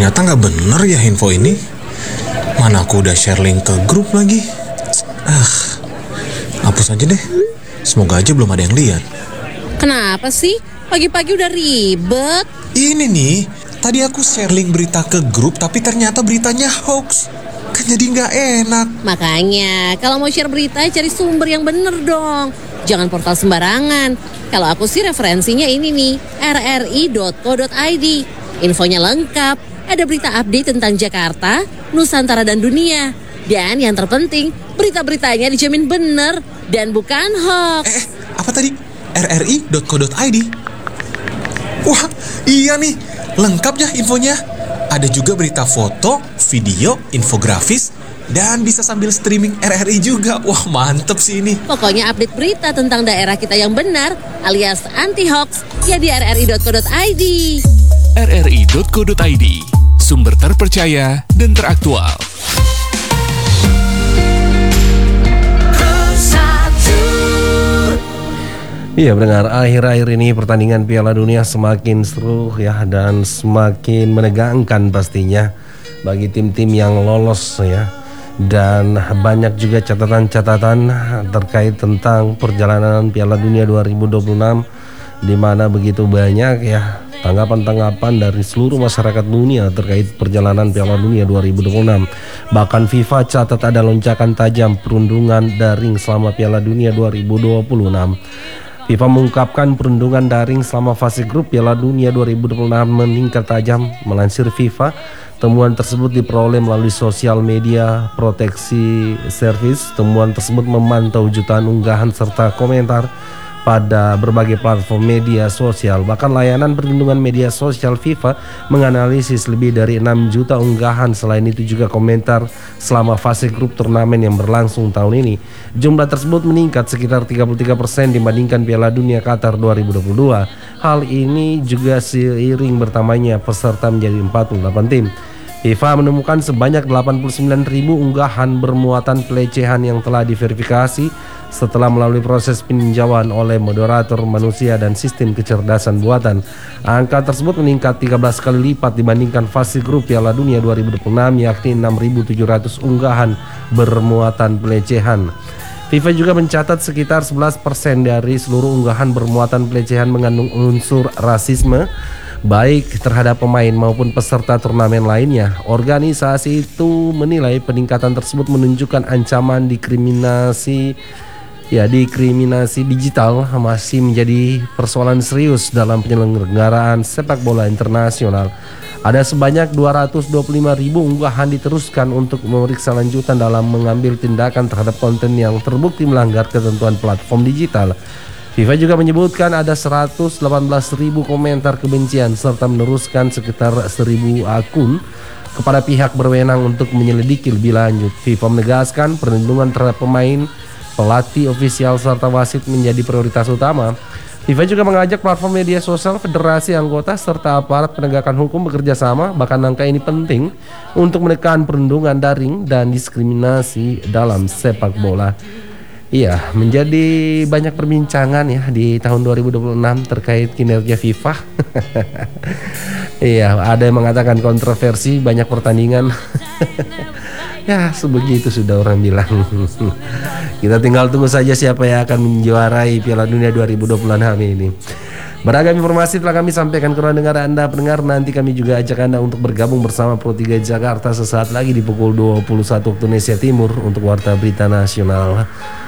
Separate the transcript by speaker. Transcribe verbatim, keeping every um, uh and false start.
Speaker 1: Ternyata nggak bener ya info ini. Mana aku udah share link ke grup lagi. Ah, hapus aja deh. Semoga aja belum ada yang lihat.
Speaker 2: Kenapa sih? Pagi-pagi udah ribet.
Speaker 1: Ini nih, tadi aku share link berita ke grup tapi ternyata beritanya hoax. Kan jadi nggak enak.
Speaker 2: Makanya, kalau mau share berita cari sumber yang bener dong. Jangan portal sembarangan. Kalau aku sih referensinya ini nih, r r i dot co dot i d. Infonya lengkap, ada berita update tentang Jakarta, Nusantara dan dunia. Dan yang terpenting, berita-beritanya dijamin bener dan bukan hoax.
Speaker 1: Eh, apa tadi? r r i dot co dot i d. Wah, iya nih, lengkap ya infonya. Ada juga berita foto, video, infografis, dan bisa sambil streaming R R I juga. Wah, mantep sih ini.
Speaker 2: Pokoknya update berita tentang daerah kita yang benar alias anti-hoax ya di r r i dot co dot i d.
Speaker 3: r r i dot co dot i d, sumber terpercaya dan teraktual.
Speaker 4: Iya pendengar, akhir-akhir ini pertandingan Piala Dunia semakin seru ya dan semakin menegangkan pastinya bagi tim-tim yang lolos ya. Dan banyak juga catatan-catatan terkait tentang perjalanan Piala Dunia dua ribu dua puluh enam, di mana begitu banyak ya tanggapan-tanggapan dari seluruh masyarakat dunia terkait perjalanan Piala Dunia dua ribu dua puluh enam. Bahkan FIFA catat ada lonjakan tajam perundungan daring selama Piala Dunia dua ribu dua puluh enam. FIFA mengungkapkan perundungan daring selama fase grup Piala Dunia dua ribu dua puluh enam meningkat tajam. Melansir FIFA, temuan tersebut diperoleh melalui sosial media proteksi service. Temuan tersebut memantau jutaan unggahan serta komentar pada berbagai platform media sosial. Bahkan layanan perlindungan media sosial FIFA menganalisis lebih dari enam juta unggahan. Selain itu juga komentar selama fase grup turnamen yang berlangsung tahun ini. Jumlah tersebut meningkat sekitar tiga puluh tiga persen dibandingkan Piala Dunia Qatar dua ribu dua puluh dua. Hal ini juga seiring bertambahnya peserta menjadi empat puluh delapan tim. FIFA menemukan sebanyak delapan puluh sembilan ribu unggahan bermuatan pelecehan yang telah diverifikasi setelah melalui proses peninjauan oleh moderator manusia dan sistem kecerdasan buatan. Angka tersebut meningkat tiga belas kali lipat dibandingkan fase grup Piala Dunia dua ribu dua puluh enam, yakni enam ribu tujuh ratus unggahan bermuatan pelecehan. FIFA juga mencatat sekitar sebelas persen dari seluruh unggahan bermuatan pelecehan mengandung unsur rasisme, baik terhadap pemain maupun peserta turnamen lainnya. Organisasi itu menilai peningkatan tersebut menunjukkan ancaman diskriminasi ya diskriminasi digital masih menjadi persoalan serius dalam penyelenggaraan sepak bola internasional. Ada sebanyak dua ratus dua puluh lima ribu unggahan diteruskan untuk memeriksa lanjutan dalam mengambil tindakan terhadap konten yang terbukti melanggar ketentuan platform digital. FIFA juga menyebutkan ada seratus delapan belas ribu komentar kebencian serta meneruskan sekitar seribu akun kepada pihak berwenang untuk menyelidiki lebih lanjut. FIFA menegaskan perlindungan terhadap pemain, pelatih, ofisial serta wasit menjadi prioritas utama. FIFA juga mengajak platform media sosial, federasi anggota serta aparat penegakan hukum bekerja sama. Bahkan angka ini penting untuk menekan perundungan daring dan diskriminasi dalam sepak bola. Iya, menjadi banyak perbincangan ya di tahun dua ribu dua puluh enam terkait kinerja FIFA. Iya, ada yang mengatakan kontroversi, banyak pertandingan. Ya, sebegitu sudah orang bilang. Kita tinggal tunggu saja siapa yang akan menjuarai Piala Dunia dua ribu dua puluh enam ini. Beragam informasi telah kami sampaikan ke ruang dengar Anda pendengar. Nanti kami juga ajak Anda untuk bergabung bersama Pro tiga Jakarta sesaat lagi di pukul dua puluh satu waktu Indonesia Timur untuk Warta Berita Nasional.